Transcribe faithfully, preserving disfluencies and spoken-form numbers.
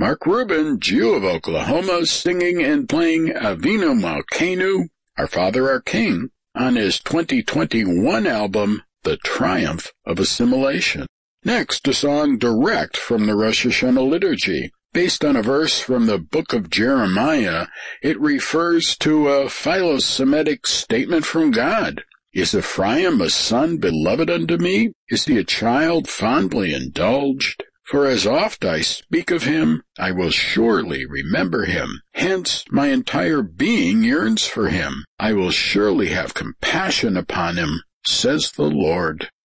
Mark Rubin, Jew of Oklahoma, singing and playing Avinu Malkeinu, Our Father, Our King, on his twenty twenty-one album, The Triumph of Assimilation. Next, a song direct from the Rosh Hashanah liturgy. Based on a verse from the book of Jeremiah, it refers to a philo-Semitic statement from God. Is Ephraim a son beloved unto me? Is he a child fondly indulged? For as oft I speak of him, I will surely remember him. Hence my entire being yearns for him. I will surely have compassion upon him, says the Lord.